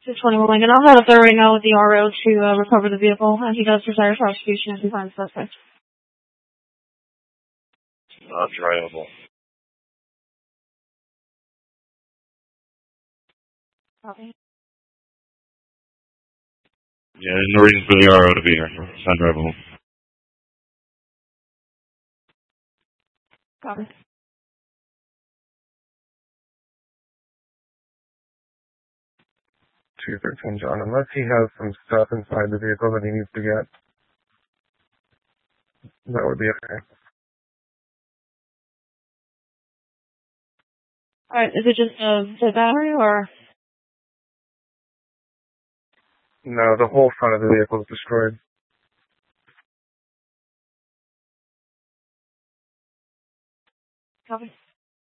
221 Lincoln. I'll head up there right now with the RO to recover the vehicle. He does desire prosecution if he finds suspect. Not drivable. Okay. Yeah, there's no reason for the RO to be here. It's not drivable. Copy. 213 John, unless he has some stuff inside the vehicle that he needs to get, that would be okay. Alright, is it just the battery or? No, the whole front of the vehicle is destroyed. Copy.